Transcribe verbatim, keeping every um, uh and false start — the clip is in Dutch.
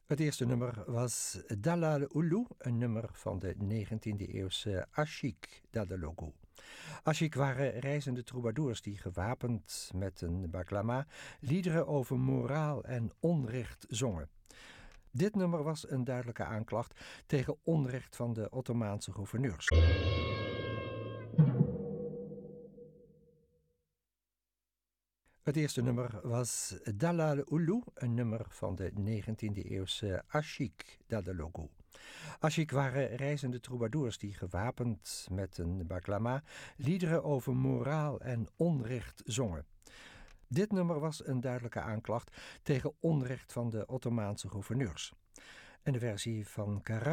Het eerste nummer was Dalal Ulu, een nummer van de negentiende-eeuwse Ashik Dadalogu. Ashik waren reizende troubadours die gewapend met een baklama liederen over moraal en onrecht zongen. Dit nummer was een duidelijke aanklacht tegen onrecht van de Ottomaanse gouverneurs. Het eerste nummer was Dalal Ulu, een nummer van de negentiende-eeuwse Ashik Dadalogu. Ashik waren reizende troubadours die gewapend met een baklama liederen over moraal en onrecht zongen. Dit nummer was een duidelijke aanklacht tegen onrecht van de Ottomaanse gouverneurs. En de versie van Karay